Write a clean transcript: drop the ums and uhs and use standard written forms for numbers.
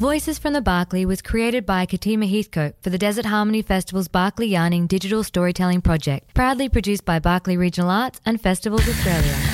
Voices from the Barclay was created by Katima Heathcote for the Desert Harmony Festival's Barclay Yarning digital storytelling project, proudly produced by Barclay Regional Arts and Festivals Australia.